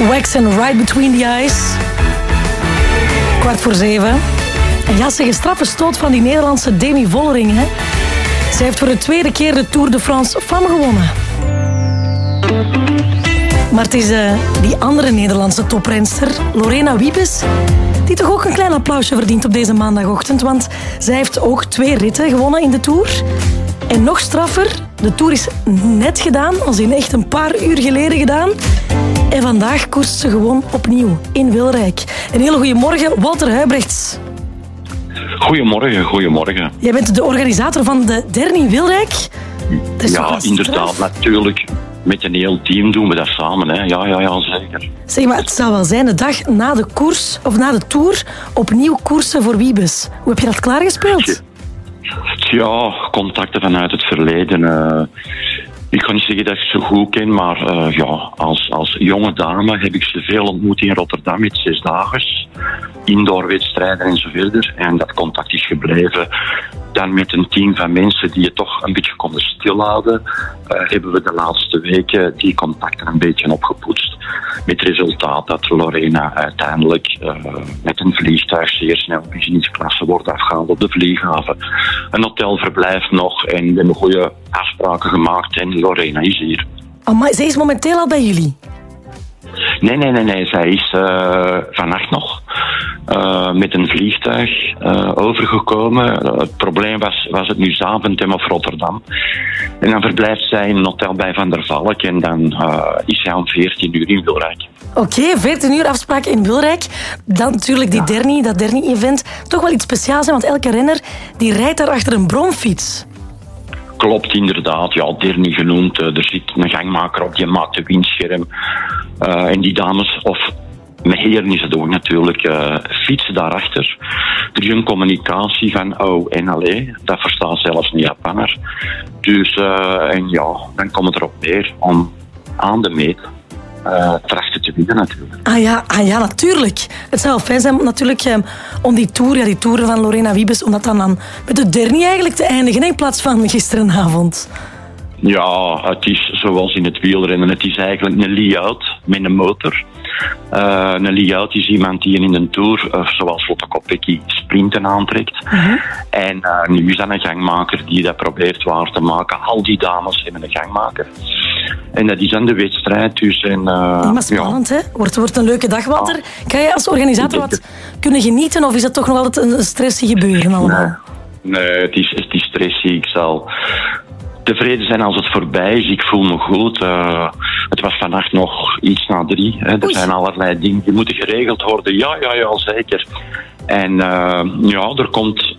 Wax and Right Between the Eyes. 6:15. En ja, zeg, een straffe stoot van die Nederlandse Demi Vollering. Hè? Zij heeft voor de tweede keer de Tour de France Femme gewonnen. Maar het is die andere Nederlandse toprenster, Lorena Wiebes, die toch ook een klein applausje verdient op deze maandagochtend. Want zij heeft ook 2 ritten gewonnen in de Tour. En nog straffer, de Tour is net gedaan, als in echt een paar uur geleden gedaan. En vandaag koerst ze gewoon opnieuw in Wilrijk. Een hele goede morgen, Walter Huybrechts. Goedemorgen. Jij bent de organisator van de Derny Wilrijk. Ja, inderdaad, natuurlijk. Met een heel team doen we dat samen. Hè. Ja, zeker. Zeg maar, het zou wel zijn, de dag na de koers, of na de Tour, opnieuw koersen voor Wiebes. Hoe heb je dat klaargespeeld? Ja, contacten vanuit het verleden. Ik kan niet zeggen dat ik ze goed ken, maar als jonge dame heb ik ze veel ontmoet in Rotterdam met 6 dagen. Indoorwedstrijden en zo verder. En dat contact is gebleven. Dan met een team van mensen die je toch een beetje konden stilhouden, hebben we de laatste weken die contacten een beetje opgepoetst. Met resultaat dat Lorena uiteindelijk met een vliegtuig zeer snel businessklasse wordt afgehaald op de vlieghaven. Een hotelverblijf nog en we hebben goede afspraken gemaakt en Lorena is hier. Oh, maar zij is momenteel al bij jullie? Nee. Zij is vannacht nog met een vliegtuig overgekomen. Het probleem was het nu Zaventem of Rotterdam. En dan verblijft zij in een hotel bij Van der Valk en dan is zij om 14 uur in Wilrijk. Oké, 14 uur afspraak in Wilrijk. Dan natuurlijk die Derny, dat Derny-event. Toch wel iets speciaals, hè? Want elke renner die rijdt daar achter een bromfiets. Klopt, inderdaad. Ja, Derny genoemd. Er zit een gangmaker op, die maakt de windscherm. En die dames, of met heren is het ook natuurlijk, fietsen daarachter. Er is een communicatie van oh en allee. Dat verstaat zelfs een Japanner. Dus, dan komt het erop neer om aan de meet trachten te winnen natuurlijk. Ah ja, natuurlijk. Het zou wel fijn zijn natuurlijk om die tour van Lorena Wiebes, om dat dan met de Derny eigenlijk te eindigen in plaats van gisterenavond. Ja, het is zoals in het wielrennen. Het is eigenlijk een layout met een motor. Een layout is iemand die in een Tour, zoals Lotte Kopecky, sprinten aantrekt. Uh-huh. En nu is dat een gangmaker die dat probeert waar te maken. Al die dames hebben een gangmaker. En dat is dan de wedstrijd. Dus, maar spannend, hè? Wordt een leuke dag, Walter. Kan je als organisator wat kunnen genieten of is het toch nog altijd een stressig gebeuren allemaal? Nee, het is stressig. Ik zal tevreden zijn als het voorbij is. Ik voel me goed. Het was vannacht nog iets na 3. Hè. Er zijn allerlei dingen die moeten geregeld worden. Ja, zeker. En er komt